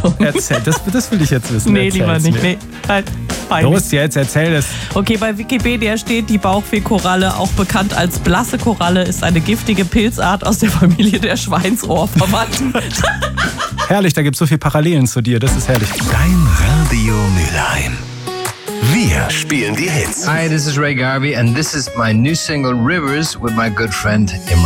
Überraschung. Erzähl, das will ich jetzt wissen. Nee, lieber Erzähl's nicht. mir. Nee. Halt, peinlich. Los jetzt, erzähl es. Okay, bei Wikipedia steht, die Bauchfehlkoralle, auch bekannt als blasse Koralle, ist eine giftige Pilzart aus der Familie der Schweinsohrverwandten. Herrlich, da gibt es so viele Parallelen zu dir. Das ist herrlich. Dein Radio Mülheim. Wir spielen die Hits. Hi, this is Ray Garvey, and this is my new single Rivers with my good friend Imran.